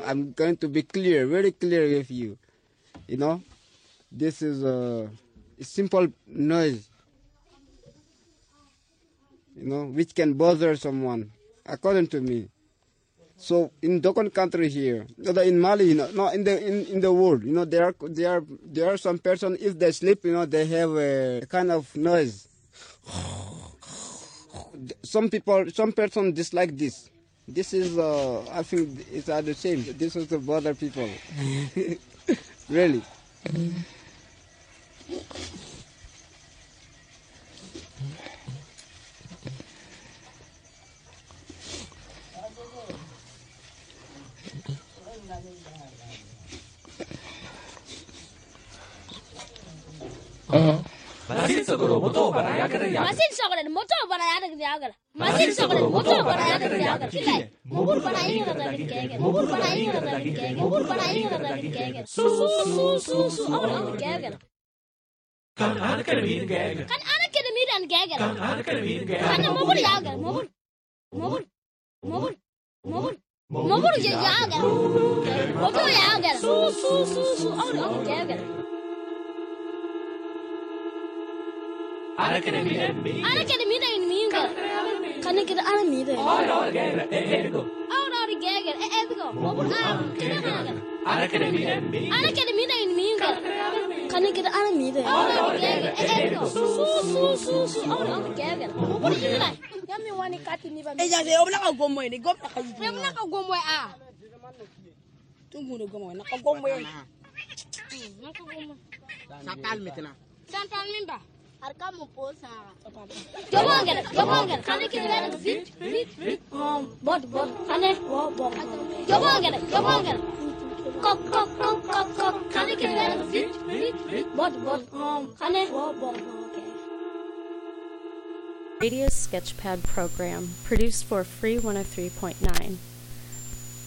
I'm going to be clear, very clear with you. You know, this is a simple noise, you know, which can bother someone, according to me. So in Dokon country here, in Mali, you know, no, in the world, you know, there are some person, if they sleep, you know, they have a kind of noise. Some person dislike this. This is, I think it's the same. This is to bother people, really. Masin sogoro moto baraya kare ya. Masin sogoro moto baraya kare ya. Masin sogoro moto baraya kare ya. Kile. Mubur baraya kare ya. Mubur baraya kare ya. Mubur baraya kare ya. Su awal kare. Kan ana kare mir gege. Kan ana kare mir an gege. Kan ana kare mir gege. Kan mubur ya kare. Mubur ya kare. Mubur ya kare. Su awal kare. Ana kare mir in minga. Kan kare ana mir. Oh gege. Ego. Awal gege. Ego. Mubur kare. Ana kare mir in minga. Kan kare ana mir. Awal gege. Ego. Su awal gege. Mubur ina. Yami wani kati ni ba. Eja de obla ka gomo ni gom na ka gomo. Remna ka gomo a. Tungu no gomo na ka gomo ni. Na ka gomo. Satal metna. Santal mimba. Arka mo po sa. Jomongere. Kan kare vit. Bot. Ane bo. Jomongere. Kok. Kan kare vit. Bot. Ane bo. Radio Sketchpad program produced for Free 103.9.